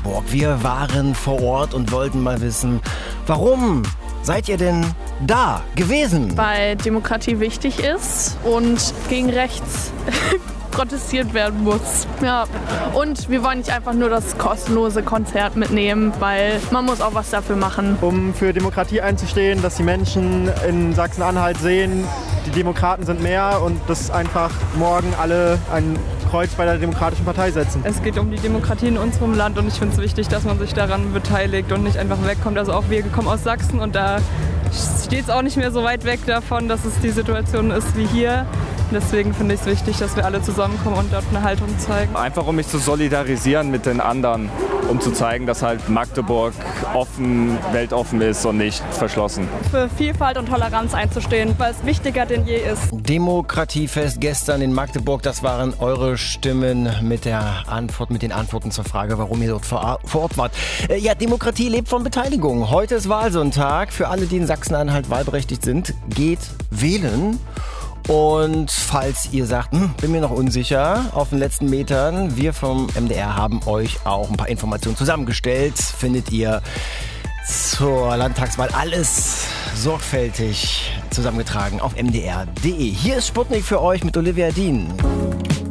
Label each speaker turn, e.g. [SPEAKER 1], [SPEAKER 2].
[SPEAKER 1] Magdeburg. Wir waren vor Ort und wollten mal wissen, warum seid ihr denn da gewesen?
[SPEAKER 2] Weil Demokratie wichtig ist und gegen rechts protestiert werden muss. Ja. Und wir wollen nicht einfach nur das kostenlose Konzert mitnehmen, weil man muss auch was dafür machen.
[SPEAKER 3] Um für Demokratie einzustehen, dass die Menschen in Sachsen-Anhalt sehen, die Demokraten sind mehr und dass einfach morgen alle ein Kreuz bei der Demokratischen Partei setzen.
[SPEAKER 4] Es geht um die Demokratie in unserem Land und ich finde es wichtig, dass man sich daran beteiligt und nicht einfach wegkommt. Also auch wir kommen aus Sachsen und da steht es auch nicht mehr so weit weg davon, dass es die Situation ist wie hier. Deswegen finde ich es wichtig, dass wir alle zusammenkommen und dort eine Haltung zeigen.
[SPEAKER 5] Einfach um mich zu solidarisieren mit den anderen, um zu zeigen, dass halt Magdeburg offen, weltoffen ist und nicht verschlossen.
[SPEAKER 6] Für Vielfalt und Toleranz einzustehen, weil es wichtiger denn je ist.
[SPEAKER 1] Demokratiefest gestern in Magdeburg, das waren eure Stimmen mit den Antworten zur Frage, warum ihr dort vor Ort wart. Ja, Demokratie lebt von Beteiligung. Heute ist Wahlsonntag. Für alle, die in Sachsen-Anhalt wahlberechtigt sind, geht wählen. Und falls ihr sagt, bin mir noch unsicher, auf den letzten Metern, wir vom MDR haben euch auch ein paar Informationen zusammengestellt. Findet ihr zur Landtagswahl alles sorgfältig zusammengetragen auf mdr.de. Hier ist Sputnik für euch mit Olivia Dien.